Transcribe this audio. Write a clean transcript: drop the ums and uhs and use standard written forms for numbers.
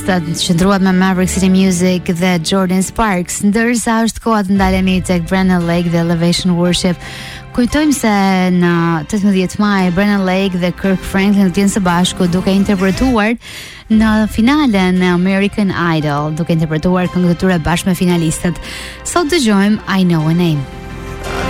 finalistat qëndruat me Maverick City Music dhe Jordan Sparks, ndërsa është koha të ndalemi tek Brennan Lake dhe Elevation Worship. Kujtojmë se në 18 maj Brennan Lake dhe Kirk Franklin të jenë së bashku duke interpretuar në finalen në American Idol, duke interpretuar këngët e tyre bashkë me finalistët. Sot dëgjojmë I Know a Name.